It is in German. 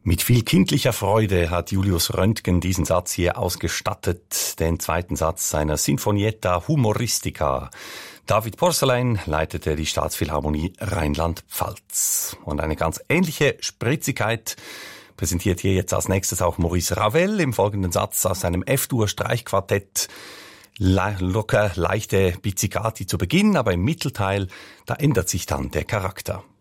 Mit viel kindlicher Freude hat Julius Röntgen diesen Satz hier ausgestattet, den zweiten Satz seiner Sinfonietta Humoristica. David Porcelein leitete die Staatsphilharmonie Rheinland-Pfalz. Und eine ganz ähnliche Spritzigkeit präsentiert hier jetzt als nächstes auch Maurice Ravel im folgenden Satz aus seinem F-Dur-Streichquartett. Locker leichte Pizzicati zu Beginn, aber im Mittelteil, da ändert sich dann der Charakter.